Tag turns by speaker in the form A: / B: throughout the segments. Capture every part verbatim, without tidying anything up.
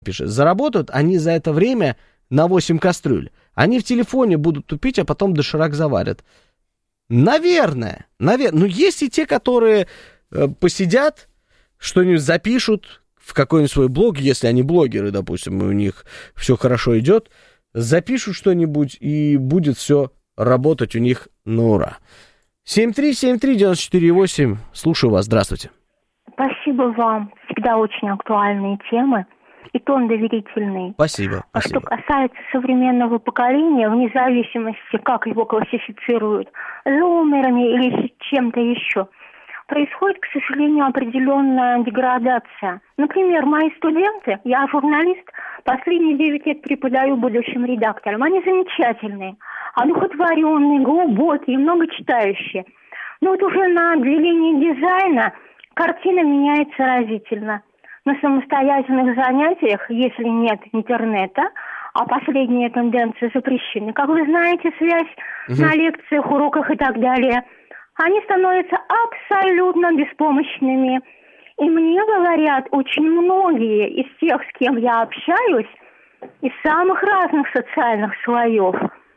A: пишет, заработают они за это время на восемь кастрюль. Они в телефоне будут тупить, а потом доширак заварят. Наверное, наверное. Но есть и те, которые э, посидят, что-нибудь запишут в какой-нибудь свой блог, если они блогеры, допустим, и у них все хорошо идет, запишут что-нибудь, и будет все работать у них на ура. семь три семь три девять четыре восемь. Слушаю вас. Здравствуйте.
B: Спасибо вам. Всегда очень актуальные темы. И тон доверительный.
A: Спасибо,
B: А
A: спасибо.
B: что касается современного поколения, вне зависимости, как его классифицируют, зумерами или чем-то еще, происходит, к сожалению, определенная деградация. Например, мои студенты, я журналист, последние девять лет преподаю будущим редакторам. Они замечательные, одухотворенные, глубокие, много читающие. Но вот уже на отделении дизайна картина меняется разительно. На самостоятельных занятиях, если нет интернета, а последние тенденции запрещены, как вы знаете, связь угу. на лекциях, уроках и так далее, они становятся абсолютно беспомощными. И мне говорят очень многие из тех, с кем я общаюсь, из самых разных социальных слоев,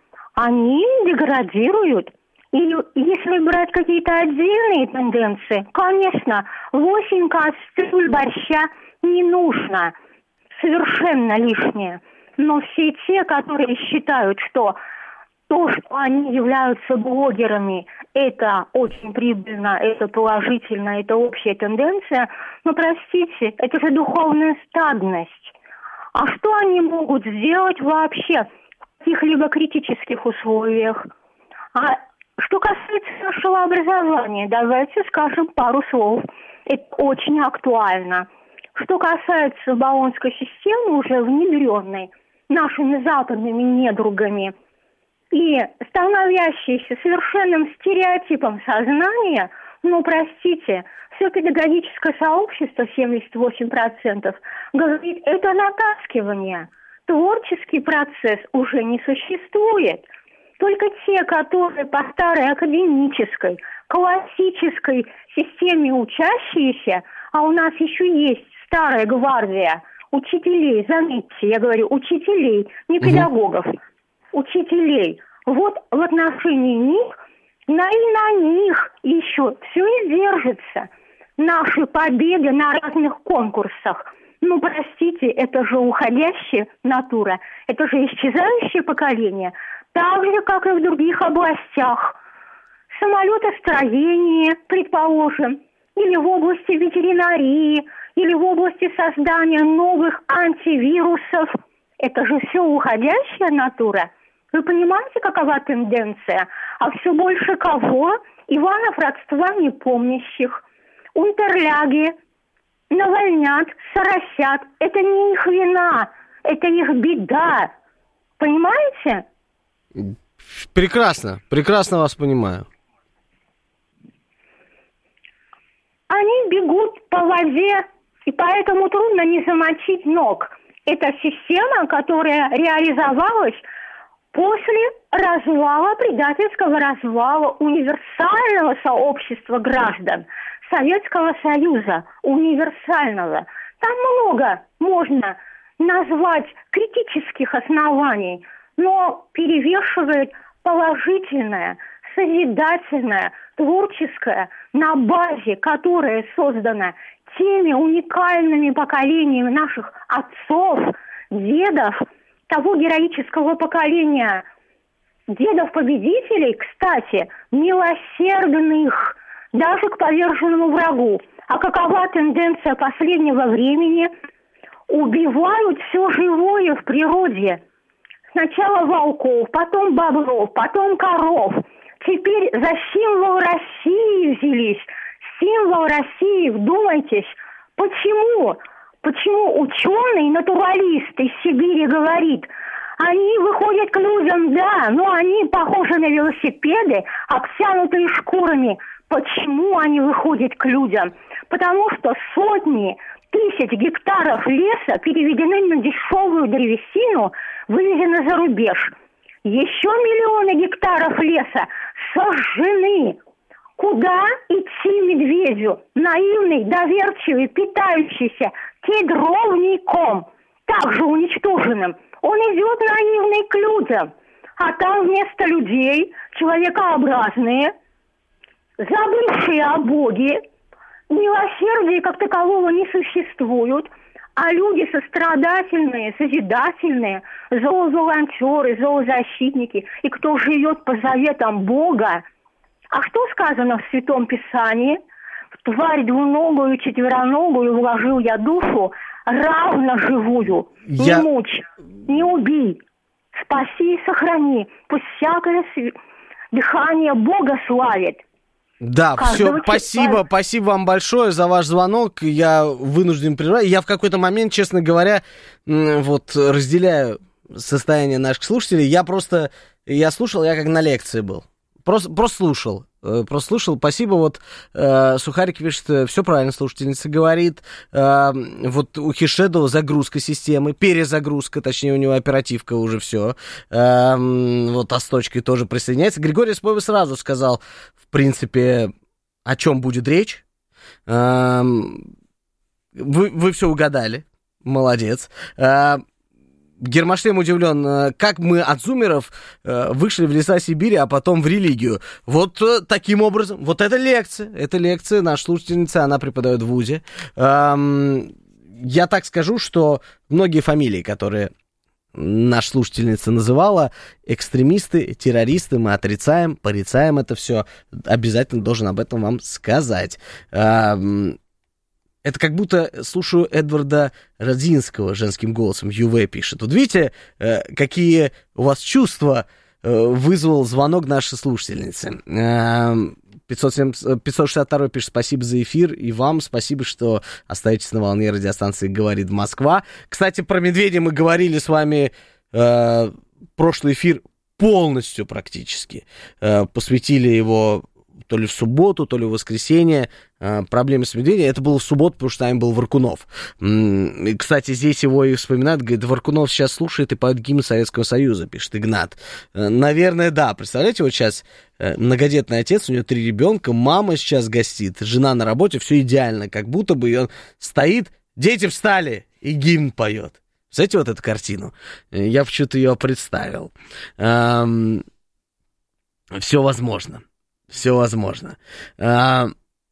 B: они деградируют. И если брать какие-то отдельные тенденции, конечно, восемь кастрюль борща не нужно, совершенно лишнее. Но все те, которые считают, что то, что они являются блогерами, это очень прибыльно, это положительно, это общая тенденция, но, простите, это же духовная стадность. А что они могут сделать вообще в каких-либо критических условиях? А что касается нашего образования, давайте скажем пару слов. Это очень актуально. Что касается Болонской системы, уже внедренной нашими западными недругами и становящейся совершенным стереотипом сознания, ну, простите, все педагогическое сообщество, семьдесят восемь процентов, говорит, это натаскивание. Творческий процесс уже не существует. Только те, которые по старой академической, классической системе учащиеся, а у нас еще есть старая гвардия учителей, заметьте, я говорю учителей, не педагогов, угу. учителей. Вот в отношении них, на, и на них еще все и держится. Наши победы на разных конкурсах. Ну, простите, это же уходящая натура, это же исчезающее поколение. Так же, как и в других областях. Самолетостроение, предположим, или в области ветеринарии, или в области создания новых антивирусов. Это же все уходящая натура. Вы понимаете, какова тенденция? А все больше кого? Иванов родства непомнящих. Унтерляги навальнят, соросят. Это не их вина, это их беда. Понимаете?
A: Прекрасно, прекрасно вас понимаю.
B: Они бегут по воде, и поэтому трудно не замочить ног. Это система, которая реализовалась после развала, предательского развала универсального сообщества граждан Советского Союза, универсального. Там много можно назвать критических оснований, но перевешивает положительное, созидательное, творческое, на базе, которое создано теми уникальными поколениями наших отцов, дедов, того героического поколения, дедов-победителей, кстати, милосердных, даже к поверженному врагу. А какова тенденция последнего времени? Убивают все живое в природе. Сначала волков, потом бобров, потом коров. Теперь за символ России взялись. Символ России, вдумайтесь, почему? Почему ученый, натуралист из Сибири говорит, они выходят к людям, да, но они похожи на велосипеды, обтянутые шкурами. Почему они выходят к людям? Потому что сотни тысяч гектаров леса переведены на дешевую древесину, вывезены за рубеж. Еще миллионы гектаров леса сожжены. Куда идти медведю, наивный, доверчивый, питающийся кедровником? также уничтоженным. Он идет наивный к людям, а там вместо людей человекообразные, забывшие о Боге, милосердия как такового не существует, а люди сострадательные, созидательные, зооволонтеры, зоозащитники, и кто живет по заветам Бога. А что сказано в Святом Писании? В тварь двуногую, четвероногую вложил я душу, равно живую. Я... Не мучь, не убей, спаси и сохрани, пусть всякое св... дыхание Бога славит.
A: Да, все, спасибо, спасибо вам большое за ваш звонок. Я вынужден прервать. Я в какой-то момент, честно говоря, вот разделяю состояние наших слушателей. Я просто, я слушал, я как на лекции был. Просто, просто слушал. Просто слушал. Спасибо. Вот э, Сухарик пишет, все правильно слушательница говорит. Э, вот у Хишедова загрузка системы, перезагрузка, точнее у него оперативка уже все. Э, вот а с точкой тоже присоединяется. Григорий Спойва сразу сказал, в принципе, о чем будет речь. Э, вы, вы все угадали. Молодец. Э, Гермошлем удивлен, как мы от зумеров вышли в леса Сибири, а потом в религию. Вот таким образом. Вот это лекция. Это лекция. Наша слушательница, она преподает в вузе. Я так скажу, что многие фамилии, которые наша слушательница называла, экстремисты, террористы, мы отрицаем, порицаем это все. Обязательно должен об этом вам сказать. Это как будто слушаю Эдварда Родзинского женским голосом. Юве пишет. Вот видите, какие у вас чувства вызвал звонок нашей слушательницы. пятьсот шестьдесят два пишет, спасибо за эфир, и вам спасибо, что остаетесь на волне радиостанции «Говорит Москва». Кстати, про медведя мы говорили с вами э, прошлый эфир полностью практически. Э, посвятили его то ли в субботу, то ли в воскресенье, э, проблемы с медведем. Это было в субботу, потому что там был Варкунов. М-м, и, кстати, здесь его и вспоминают. Говорит, Варкунов сейчас слушает и поет гимн Советского Союза, пишет Игнат. Э, наверное, да. Представляете, вот сейчас э, многодетный отец, у него три ребенка, мама сейчас гостит, жена на работе, все идеально, как будто бы он стоит, дети встали, и гимн поет. Знаете, вот эту картину? Я почему-то ее представил. Эм, все возможно. Все возможно. А,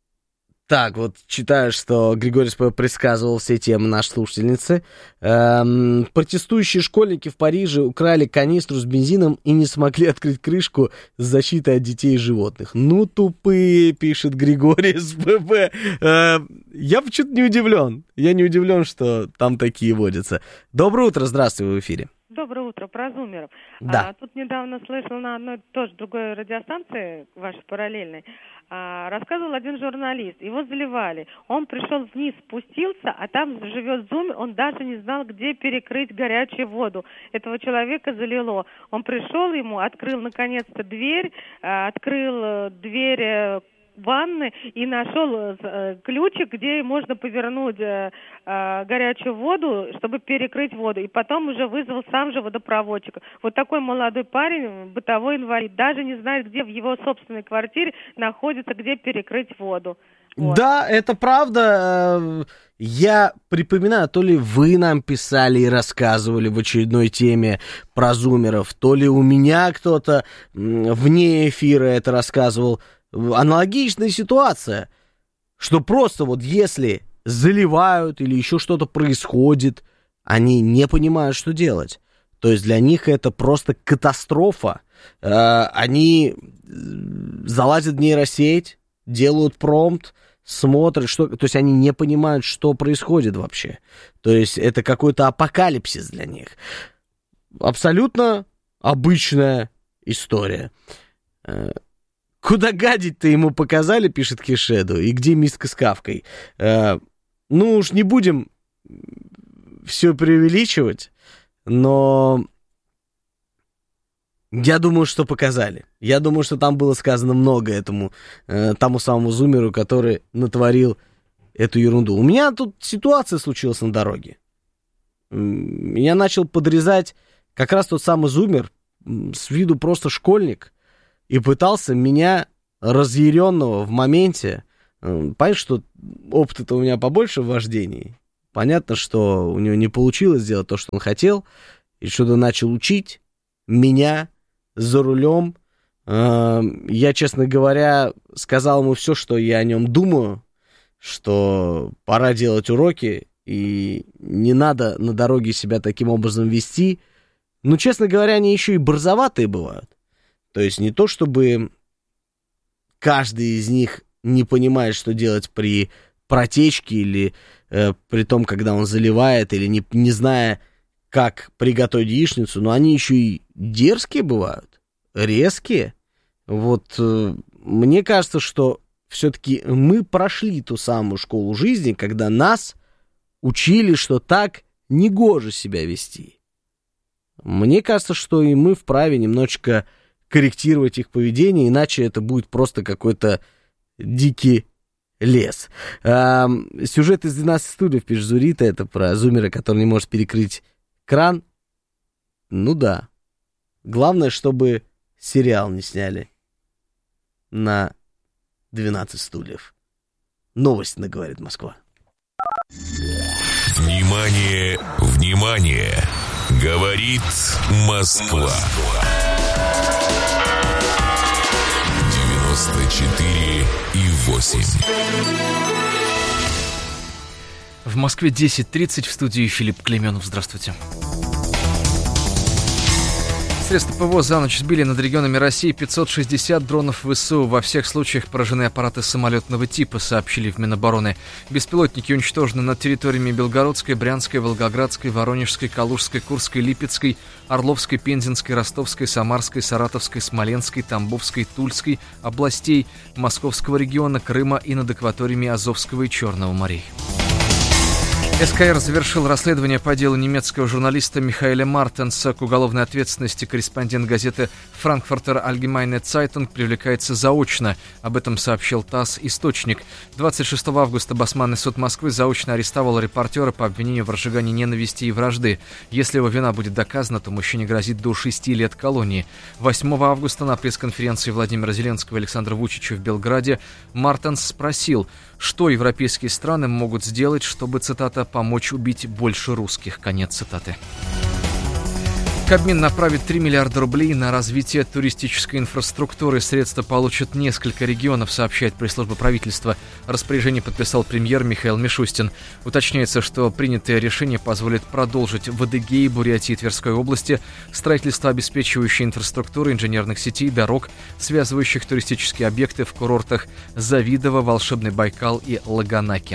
A: так, вот читаю, что Григорий Спойва предсказывал все темы нашей слушательницы. А, протестующие школьники в Париже украли канистру с бензином и не смогли открыть крышку с защитой от детей и животных. Ну, тупые, пишет Григорий Спойва. А, я почему-то не удивлен. Я не удивлен, что там такие водятся. Доброе утро, здравствуй, вы в эфире.
C: Доброе утро, про зумеров.
A: Да.
C: А, тут недавно слышала на одной тоже другой радиостанции, вашей параллельной, а, рассказывал один журналист, его заливали. Он пришел вниз, спустился, а там живет зумер, он даже не знал, где перекрыть горячую воду. Этого человека залило. Он пришел, ему открыл наконец-то дверь, а, открыл дверь ванны и нашел э, ключик, где можно повернуть э, э, горячую воду, чтобы перекрыть воду. И потом уже вызвал сам же водопроводчика. Вот такой молодой парень, бытовой инвалид, даже не знает, где в его собственной квартире находится, где перекрыть воду. Вот.
A: Да, это правда. Я припоминаю, то ли вы нам писали и рассказывали в очередной теме про зумеров, то ли у меня кто-то вне эфира это рассказывал. Аналогичная ситуация, что просто вот если заливают или еще что-то происходит, они не понимают, что делать. То есть для них это просто катастрофа. Они залазят в нейросеть, делают промпт, смотрят, что... То есть они не понимают, что происходит вообще. То есть это какой-то апокалипсис для них. Абсолютно обычная история. Куда гадить-то ему показали, пишет Кишеду, и где миска с кавкой. Э, ну уж не будем все преувеличивать, но я думаю, что показали. Я думаю, что там было сказано много этому, э, тому самому зумеру, который натворил эту ерунду. У меня тут ситуация случилась на дороге. Я начал подрезать как раз тот самый зумер, с виду просто школьник, и пытался меня, разъяренного в моменте, понимаешь, что опыта-то у меня побольше в вождении, понятно, что у него не получилось сделать то, что он хотел, и что-то начал учить меня за рулем. Я, честно говоря, сказал ему все, что я о нем думаю, что пора делать уроки, и не надо на дороге себя таким образом вести. Ну, честно говоря, они еще и борзоватые бывают. То есть не то, чтобы каждый из них не понимает, что делать при протечке или э, при том, когда он заливает, или не, не зная, как приготовить яичницу, но они еще и дерзкие бывают, резкие. Вот э, мне кажется, что все-таки мы прошли ту самую школу жизни, когда нас учили, что так негоже себя вести. Мне кажется, что и мы вправе немножечко корректировать их поведение, иначе это будет просто какой-то дикий лес. А, сюжет из двенадцати стульев, пишет Зурита, это про зумера, который не может перекрыть кран. Ну да. Главное, чтобы сериал не сняли на двенадцать стульев. Новость, говорит Москва.
D: Внимание, внимание! Говорит Москва. девяносто четыре и восемь.
E: В Москве десять тридцать, в студии Филипп Клеменов. Здравствуйте. Средства ПВО за ночь сбили над регионами России пятьсот шестьдесят дронов ВСУ. Во всех случаях поражены аппараты самолетного типа, сообщили в Минобороны. Беспилотники уничтожены над территориями Белгородской, Брянской, Волгоградской, Воронежской, Калужской, Курской, Липецкой, Орловской, Пензенской, Ростовской, Самарской, Саратовской, Смоленской, Тамбовской, Тульской областей, Московского региона, Крыма и над акваториями Азовского и Черного морей. СКР завершил расследование по делу немецкого журналиста Михаэля Мартенса. К уголовной ответственности корреспондент газеты «Франкфуртер Allgemeine Zeitung» привлекается заочно. Об этом сообщил ТАСС источник. двадцать шестого августа Басманный суд Москвы заочно арестовал репортера по обвинению в разжигании ненависти и вражды. Если его вина будет доказана, то мужчине грозит до шести лет колонии. восьмого августа на пресс-конференции Владимира Зеленского и Александра Вучича в Белграде Мартенс спросил, что европейские страны могут сделать, чтобы, цитата, «помочь убить больше русских». Конец цитаты. Кабмин направит три миллиарда рублей на развитие туристической инфраструктуры. Средства получат несколько регионов, сообщает пресс-служба правительства. Распоряжение подписал премьер Михаил Мишустин. Уточняется, что принятое решение позволит продолжить в Адыгее, Бурятии и Тверской области строительство обеспечивающей инфраструктуры, инженерных сетей, дорог, связывающих туристические объекты в курортах Завидово, Волшебный Байкал и Лаганаки.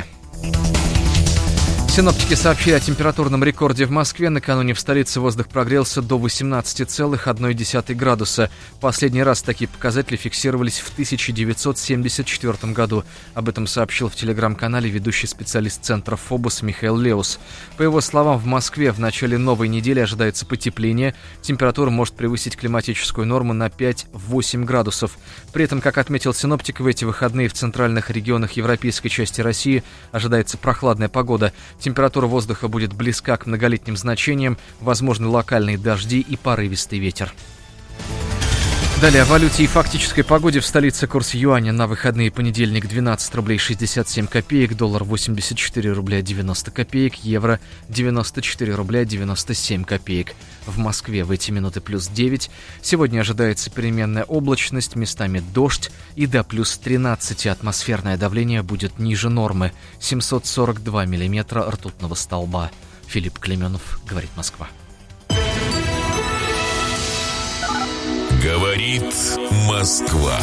E: Синоптики сообщили о температурном рекорде в Москве. Накануне в столице воздух прогрелся до восемнадцать целых одна десятая градуса. Последний раз такие показатели фиксировались в тысяча девятьсот семьдесят четвёртом году. Об этом сообщил в телеграм-канале ведущий специалист центра ФОБОС Михаил Леус. По его словам, в Москве в начале новой недели ожидается потепление. Температура может превысить климатическую норму на пять-восемь градусов. При этом, как отметил синоптик, в эти выходные в центральных регионах европейской части России ожидается прохладная погода. Температура воздуха будет близка к многолетним значениям, возможны локальные дожди и порывистый ветер. Далее о валюте и фактической погоде в столице. Курс юаня на выходные: понедельник двенадцать рублей шестьдесят семь копеек, доллар восемьдесят четыре рубля девяносто копеек, евро девяносто четыре рубля девяносто семь копеек. В Москве в эти минуты плюс девять. Сегодня ожидается переменная облачность, местами дождь и до плюс тринадцати. Атмосферное давление будет ниже нормы — семьсот сорок два миллиметра ртутного столба. Филипп Клеменов, говорит Москва.
D: Говорит Москва.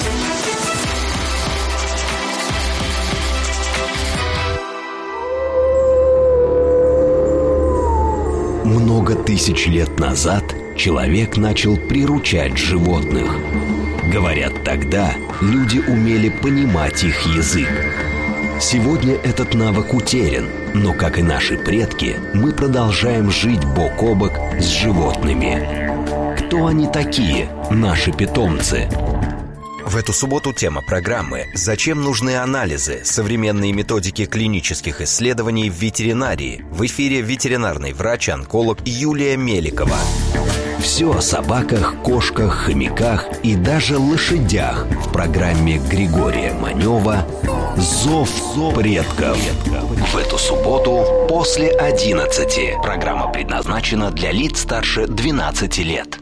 F: Много тысяч лет назад человек начал приручать животных. Говорят, тогда люди умели понимать их язык. Сегодня этот навык утерян, но, как и наши предки, мы продолжаем жить бок о бок с животными. Кто они такие, наши питомцы?
G: В эту субботу тема программы «Зачем нужны анализы? Современные методики клинических исследований в ветеринарии». В эфире ветеринарный врач-онколог Юлия Меликова.
F: Все о собаках, кошках, хомяках и даже лошадях в программе Григория Манева Зов предков. В эту субботу после одиннадцати. Программа предназначена для лиц старше двенадцати лет.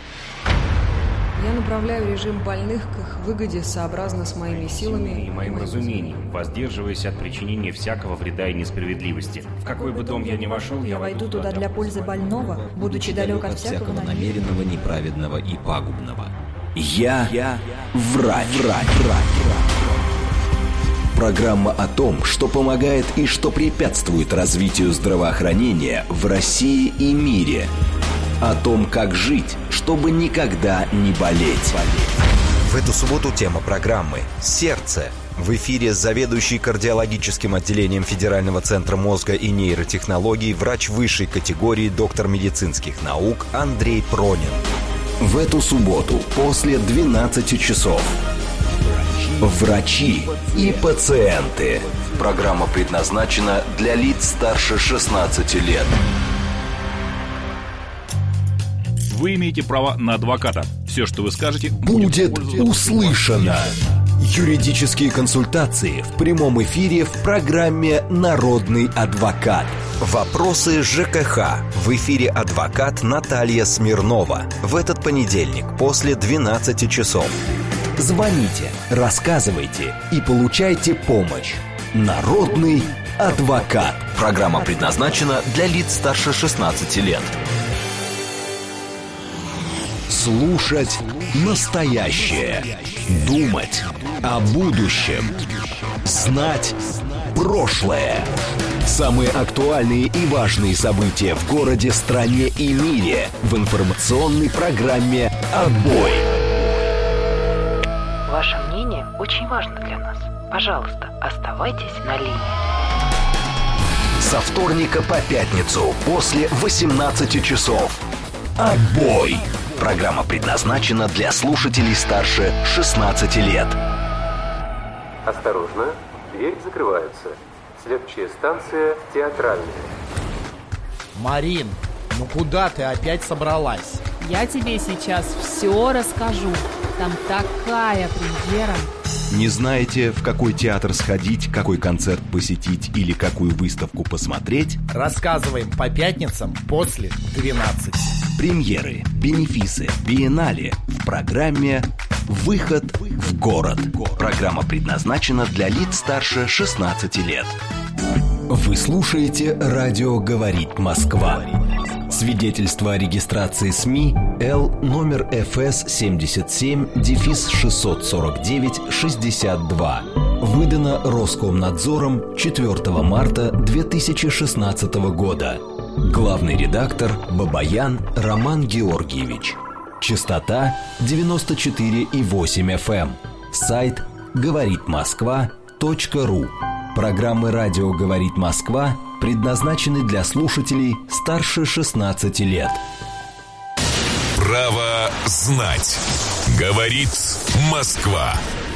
H: Я направляю режим больных к их выгоде сообразно с моими силами
I: и моим разумением, воздерживаясь от причинения всякого вреда и несправедливости. В какой бы дом я ни вошел, я
J: войду туда для пользы больного, будучи далек от всякого
K: намеренного, неправедного и пагубного.
F: Я, я врач. врач. Программа о том, что помогает и что препятствует развитию здравоохранения в России и мире. О том, как жить, чтобы никогда не болеть.
G: В эту субботу тема программы «Сердце». В эфире заведующий кардиологическим отделением Федерального центра мозга и нейротехнологий, врач высшей категории, доктор медицинских наук Андрей Пронин.
F: В эту субботу после двенадцати часов. Врачи и пациенты. Программа предназначена для лиц старше шестнадцати лет.
L: Вы имеете право на адвоката. Все, что вы скажете,
F: будет услышано. Юридические консультации в прямом эфире в программе «Народный адвокат». Вопросы ЖКХ. В эфире адвокат Наталья Смирнова. В этот понедельник после двенадцати часов. Звоните, рассказывайте и получайте помощь. Народный адвокат. Программа предназначена для лиц старше шестнадцати лет. Слушать настоящее. Думать о будущем. Знать прошлое. Самые актуальные и важные события в городе, стране и мире в информационной программе «Отбой».
M: Ваше мнение очень важно для нас. Пожалуйста, оставайтесь на линии.
F: Со вторника по пятницу после восемнадцати часов. «Отбой». Программа предназначена для слушателей старше шестнадцати лет.
N: Осторожно, двери закрываются. Следующая станция Театральная.
O: Марин, ну куда ты опять собралась?
P: Я тебе сейчас все расскажу. Там такая премьера.
F: Не знаете, в какой театр сходить, какой концерт посетить или какую выставку посмотреть?
O: Рассказываем по пятницам после двенадцати.
F: Премьеры, бенефисы, биеннале в программе «Выход в город». Программа предназначена для лиц старше шестнадцати лет. Вы слушаете «Радио говорит Москва». Свидетельство о регистрации СМИ Л номер эф эс семьдесят семь шестьсот сорок девять шестьдесят два. Выдано Роскомнадзором четвёртого марта две тысячи шестнадцатого года. Главный редактор Бабаян Роман Георгиевич. Частота девяносто четыре и восемь эф эм. Сайт говорит москва точка ру. Программы «Радио говорит Москва» предназначены для слушателей старше шестнадцати лет.
D: Право знать. Говорит Москва.